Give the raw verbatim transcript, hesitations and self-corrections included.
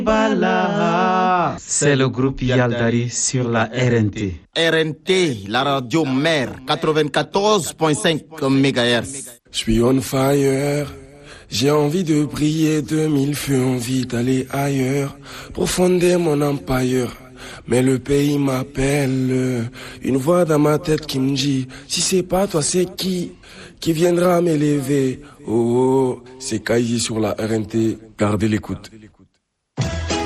Bala. C'est le groupe Yaldari sur la R N T. R N T, la radio mère, quatre-vingt-quatorze virgule cinq mégahertz. Je suis on fire, j'ai envie de briller de mille feux, envie d'aller ailleurs, profonder mon empire. Mais le pays m'appelle, une voix dans ma tête qui me dit, si c'est pas toi, c'est qui qui viendra m'élever? Oh, oh, c'est Kaiji sur la R N T, gardez l'écoute.